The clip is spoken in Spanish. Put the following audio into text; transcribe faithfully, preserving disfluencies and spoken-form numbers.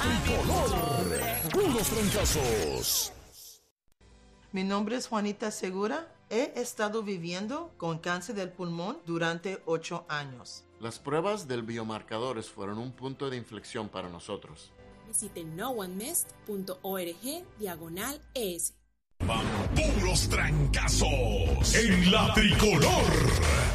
Tricolor, puros trancazos. Mi nombre es Juanita Segura. He estado viviendo con cáncer del pulmón durante ocho años. Las pruebas del biomarcadores fueron un punto de inflexión para nosotros. Visite no one mist punto org diagonal es. Puros trancazos en la Tricolor.